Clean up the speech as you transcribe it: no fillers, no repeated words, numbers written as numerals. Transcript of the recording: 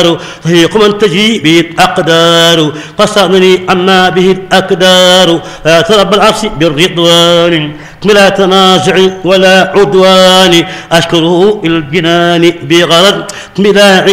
الأنهار طريق من تجري به الأقدار قصدني عما به الأكدار آت رب العرش بالرضوان بلا تنازع ولا عدوان أشكره الجنان بغرض بلا